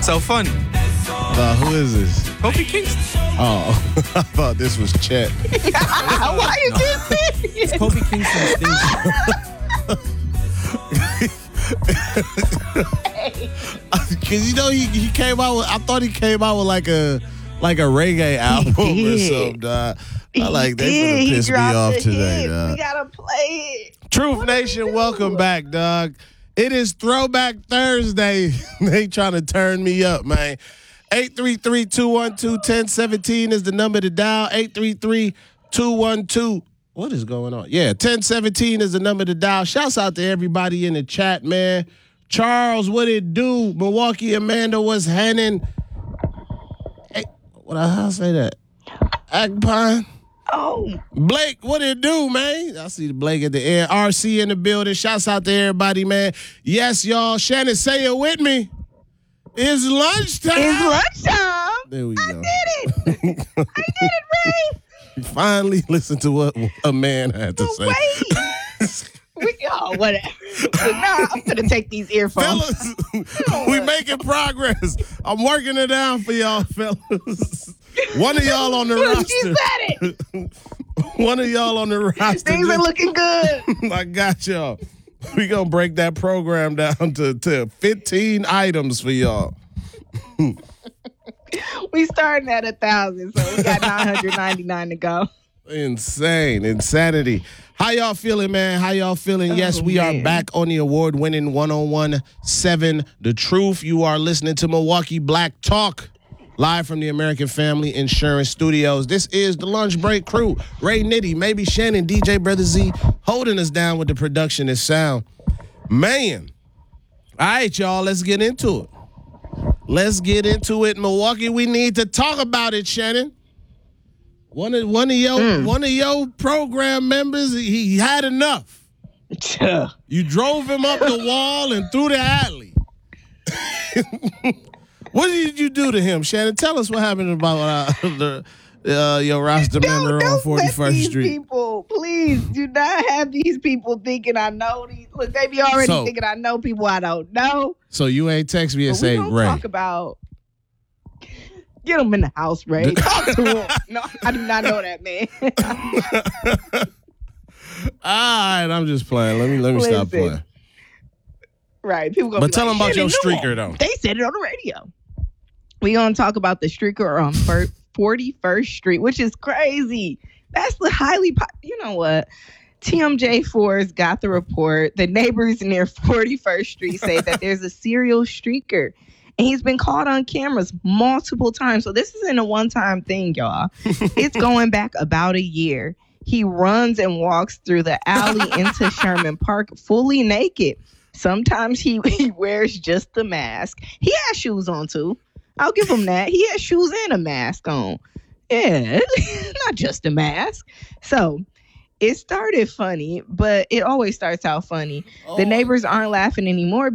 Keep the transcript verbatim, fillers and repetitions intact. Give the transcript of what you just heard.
So funny. Uh, who is this? Kofi Kingston. Oh, I thought this was Chet. Why you just saying It's Kofi Kingston's thing. Cause you know he, he came out with. I thought he came out with like a like a reggae album or something. Dog. I like they did. gonna He piss me dropped off the today. hit. Dog. We gotta play it. Truth What Nation, do we welcome do? back, dog. It is Throwback Thursday. They trying to turn me up, man. eight three three, two one two, one zero one seven is the number to dial. eight three three, two one two. What is going on? Yeah, ten seventeen is the number to dial. Shouts out to everybody in the chat, man. Charles, what it do? Milwaukee Amanda, what's happening? Hey, what I say that? Agpine. Oh, Blake, what it do, man? I see the Blake at the end. R C in the building. Shouts out to everybody, man. Yes, y'all. Shannon, say it with me. It's lunchtime. it's lunchtime. There we I go. did it. I did it, Ray. Finally listen to what a man had to But say. wait. we, oh, whatever. But now I'm gonna take these earphones. Fellas, we making progress. I'm working it down for y'all, fellas. One of y'all on the She roster. said it. One of y'all on the roster. Things are just- looking good. I got y'all. We gonna break that program down to, to fifteen items for y'all. We starting at a thousand, so we got nine hundred ninety-nine to go. Insane. Insanity. How y'all feeling, man? How y'all feeling? Yes, Oh, we are man. back on the award-winning one oh one point seven The Truth. You are listening to Milwaukee Black Talk, live from the American Family Insurance Studios. This is the Lunch Break Crew. Ray Nitty, maybe Shannon, D J Brother Z, holding us down with the production and sound. Man. All right, y'all, let's get into it. Let's get into it. Milwaukee, we need to talk about it, Shannon. One of one of your Mm. one of your program members, he had enough. You drove him up the wall and through the alley. What did you do to him, Shannon? Tell us what happened about uh, the uh, your roster member on don't let forty-first these Street. people, please do not have these people thinking I know these. Look, they be already So- thinking I know people I don't know. So you ain't text me and But we say, don't Ray. talk about. Get him in the house, Ray. Talk to him. No, I do not know that man. All right, I'm just playing. Let me let me stop Listen. playing. Right. People gonna But be tell like, them about your "Shannon, streaker, no." though. They said it on the radio. We gonna talk about the streaker on forty-first Street, which is crazy. That's the highly, po- you know what? T M J four's got the report. The neighbors near forty-first Street say that there's a serial streaker. And he's been caught on cameras multiple times. So this isn't a one-time thing, y'all. It's going back about a year. He runs and walks through the alley into Sherman Park fully naked. Sometimes he, he wears just the mask. He has shoes on, too. I'll give him that. He has shoes and a mask on. Yeah, not just a mask. So it started funny, but it always starts out funny. The Oh. neighbors aren't laughing anymore